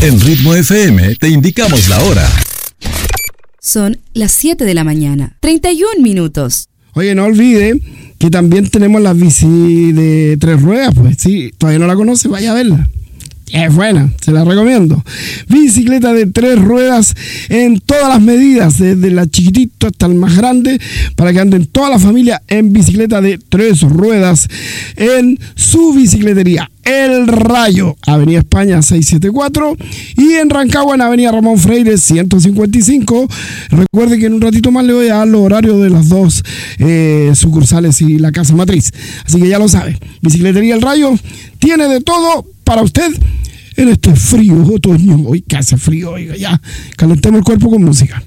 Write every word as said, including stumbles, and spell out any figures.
En Ritmo F M te indicamos la hora. Son las siete de la mañana, treinta y un minutos. Oye, no olvide que también tenemos la bici de tres ruedas, pues sí, todavía no la conoce, vaya a verla. Es buena, se la recomiendo. Bicicleta de tres ruedas en todas las medidas, desde la chiquitito hasta el más grande, para que anden toda la familia en bicicleta de tres ruedas en su bicicletería El Rayo, Avenida España seiscientos setenta y cuatro, y en Rancagua en Avenida Ramón Freire ciento cincuenta y cinco. Recuerde que en un ratito más le voy a dar los horarios de las dos eh, sucursales y la casa matriz, así que ya lo sabe. Bicicletería El Rayo tiene de todo para usted en este frío otoño. Hoy que hace frío, oiga, ya calentemos el cuerpo con música.